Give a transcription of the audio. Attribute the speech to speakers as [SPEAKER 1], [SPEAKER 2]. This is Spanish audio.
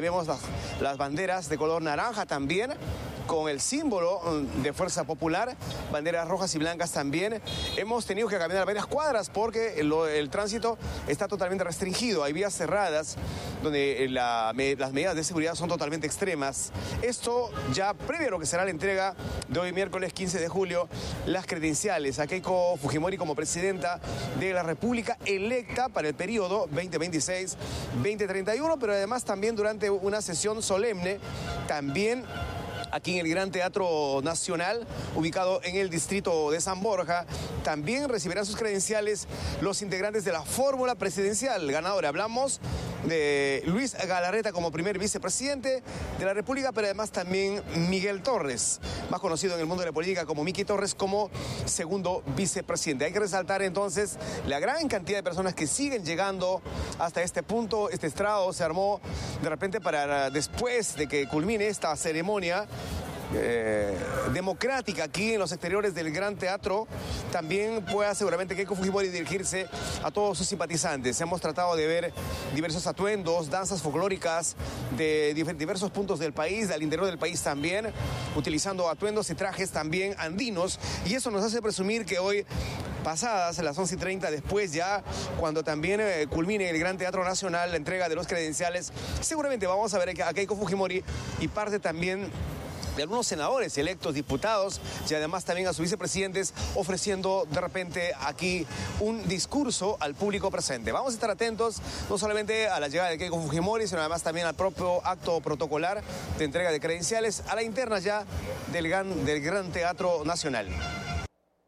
[SPEAKER 1] vemos las banderas de color naranja también, con el símbolo de Fuerza Popular, banderas rojas y blancas también. Hemos tenido que caminar varias cuadras porque el tránsito está totalmente restringido. Hay vías cerradas donde las medidas de seguridad son totalmente extremas. Esto ya previo a lo que será la entrega de hoy miércoles 15 de julio, las credenciales a Keiko Fujimori como presidenta de la República electa para el periodo 2026-2031, pero además también durante una sesión solemne, también aquí en el Gran Teatro Nacional, ubicado en el distrito de San Borja. También recibirán sus credenciales los integrantes de la fórmula presidencial ganadora. Hablamos de Luis Galarreta como primer vicepresidente de la República, pero además también Miguel Torres, más conocido en el mundo de la política como Miki Torres, como segundo vicepresidente. Hay que resaltar entonces la gran cantidad de personas que siguen llegando hasta este punto. Este estrado se armó de repente para después de que culmine esta ceremonia democrática aquí en los exteriores del Gran Teatro, también pueda seguramente Keiko Fujimori dirigirse a todos sus simpatizantes. Hemos tratado de ver diversos atuendos, danzas folclóricas de diversos puntos del país, del interior del país también, utilizando atuendos y trajes también andinos, y eso nos hace presumir que hoy, pasadas las 11:30, después ya, cuando también culmine el Gran Teatro Nacional, la entrega de los credenciales, seguramente vamos a ver a Keiko Fujimori y parte también de algunos senadores electos, diputados y además también a sus vicepresidentes, ofreciendo de repente aquí un discurso al público presente. Vamos a estar atentos no solamente a la llegada de Keiko Fujimori, sino además también al propio acto protocolar de entrega de credenciales a la interna ya del Gran Teatro Nacional.